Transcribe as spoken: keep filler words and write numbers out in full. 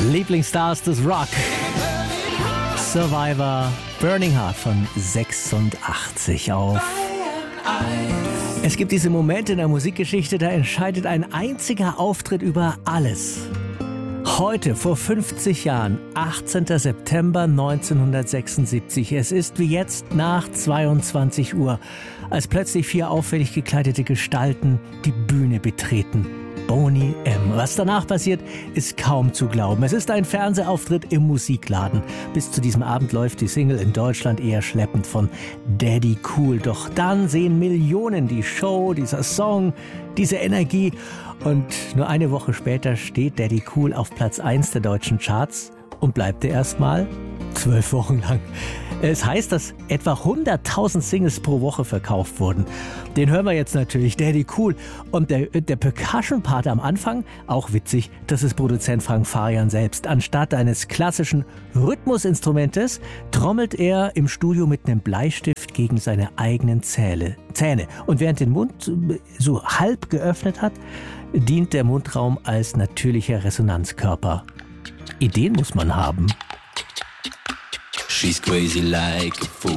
Lieblingsstars des Rock. Survivor, Burning Heart von sechsundachtzig auf. Es gibt diese Momente in der Musikgeschichte, da entscheidet ein einziger Auftritt über alles. Heute, vor fünfzig Jahren, achtzehnter September neunzehnhundertsechsundsiebzig. Es ist wie jetzt nach zweiundzwanzig Uhr, als plötzlich vier auffällig gekleidete Gestalten die Bühne betreten. Boney M. Was danach passiert, ist kaum zu glauben. Es ist ein Fernsehauftritt im Musikladen. Bis zu diesem Abend läuft die Single in Deutschland eher schleppend von Daddy Cool. Doch dann sehen Millionen die Show, dieser Song, diese Energie. Und nur eine Woche später steht Daddy Cool auf Platz eins der deutschen Charts und bleibt er erstmal zwölf Wochen lang. Es heißt, dass etwa hunderttausend Singles pro Woche verkauft wurden. Den hören wir jetzt natürlich, Daddy Cool. Und der, der Percussion-Part am Anfang, auch witzig, das ist Produzent Frank Farian selbst. Anstatt eines klassischen Rhythmusinstrumentes trommelt er im Studio mit einem Bleistift gegen seine eigenen Zähne. Zähne. Und während den Mund so halb geöffnet hat, dient der Mundraum als natürlicher Resonanzkörper. Ideen muss man haben. She's crazy like a fool.